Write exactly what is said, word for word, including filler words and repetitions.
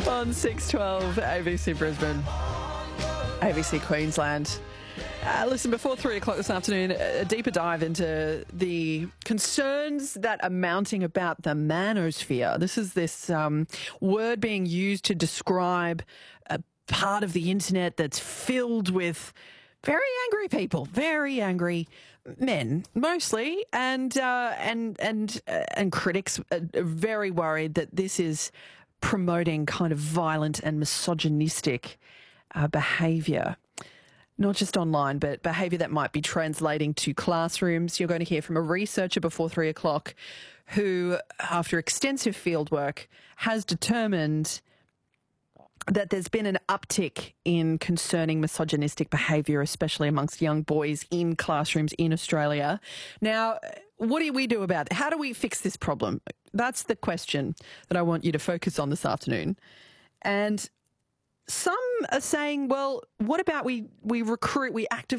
On six twelve A B C Brisbane, A B C Queensland. Uh, listen, before three o'clock this afternoon, a deeper dive into the concerns that are mounting about the manosphere. This is this um, word being used to describe a part of the internet that's filled with very angry people, very angry men, mostly, and uh, and and uh, and critics are very worried that this is promoting kind of violent and misogynistic uh, behaviour. Not just online, but behaviour that might be translating to classrooms. You're going to hear from a researcher before three o'clock who, after extensive fieldwork, has determined that there's been an uptick in concerning misogynistic behaviour, especially amongst young boys in classrooms in Australia. Now, what do we do about it? How do we fix this problem? That's the question that I want you to focus on this afternoon. And some are saying, well, what about we, we recruit, we actively